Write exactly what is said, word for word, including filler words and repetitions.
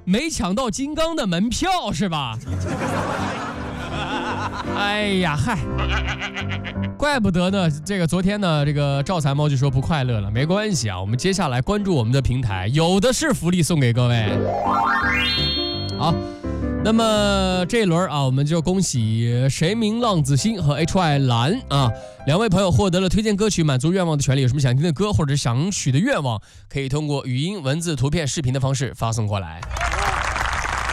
没抢到金刚的门票是吧？哎呀嗨，怪不得呢。这个昨天呢，这个赵财猫就说不快乐了，没关系啊，我们接下来关注我们的平台，有的是福利送给各位。好，那么这一轮啊，我们就恭喜谁明浪子心和 H Y 蓝啊两位朋友获得了推荐歌曲满足愿望的权利。有什么想听的歌或者想许的愿望，可以通过语音、文字、图片、视频的方式发送过来。